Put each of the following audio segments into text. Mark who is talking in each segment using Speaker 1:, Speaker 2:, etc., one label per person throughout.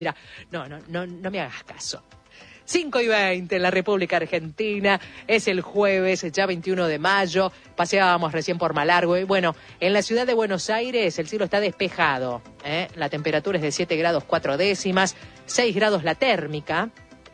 Speaker 1: Mira, no me hagas caso. 5:20 en la República Argentina, es el jueves, ya 21 de mayo, paseábamos recién por Malargüe. Bueno, en la ciudad de Buenos Aires el cielo está despejado, la temperatura es de 7 grados 4 décimas, 6 grados la térmica,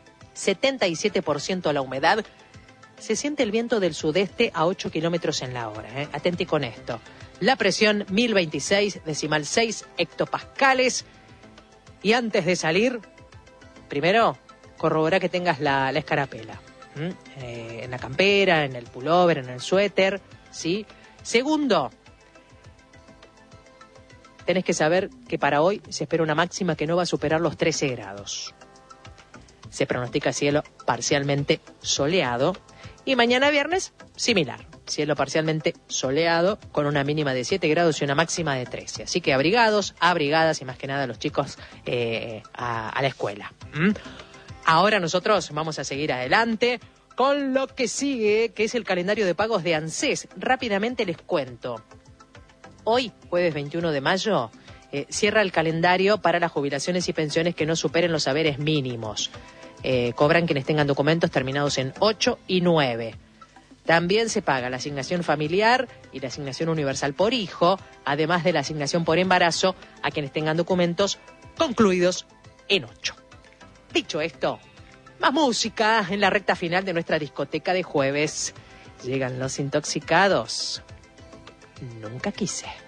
Speaker 1: 77% la humedad, se siente el viento del sudeste a 8 kilómetros en la hora, atenti con esto. La presión 1026,6 hectopascales. Y antes de salir, primero, corrobora que tengas la escarapela. En la campera, en el pullover, en el suéter, ¿sí? Segundo, tenés que saber que para hoy se espera una máxima que no va a superar los 13 grados. Se pronostica cielo parcialmente soleado. Y mañana viernes, similar. Cielo parcialmente soleado, con una mínima de 7 grados y una máxima de 13. Así que abrigados, abrigadas y más que nada los chicos a la escuela. Ahora nosotros vamos a seguir adelante con lo que sigue, que es el calendario de pagos de ANSES. Rápidamente les cuento. Hoy, jueves 21 de mayo, cierra el calendario para las jubilaciones y pensiones que no superen los haberes mínimos. Cobran quienes tengan documentos terminados en 8 y 9. También se paga la asignación familiar y la asignación universal por hijo, además de la asignación por embarazo a quienes tengan documentos concluidos en 8. Dicho esto, más música en la recta final de nuestra discoteca de jueves. Llegan los intoxicados. Nunca quise.